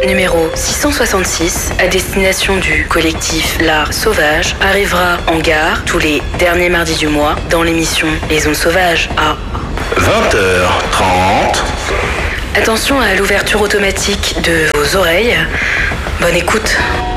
numéro 666 à destination du collectif L'Art Sauvage arrivera en gare tous les derniers mardis du mois dans l'émission Les Ondes Sauvages à 20h30. Attention à l'ouverture automatique de vos oreilles. Bonne écoute.